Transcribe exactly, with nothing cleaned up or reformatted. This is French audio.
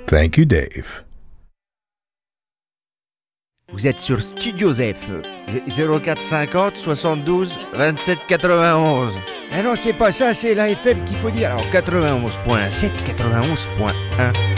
Thank you, Dave. Vous êtes sur Studio Zef, zéro quatre cinquante soixante-douze vingt-sept quatre-vingt-onze. Ah non, c'est pas ça, c'est la F M qu'il faut dire. Alors quatre-vingt-onze point sept, quatre-vingt-onze point un.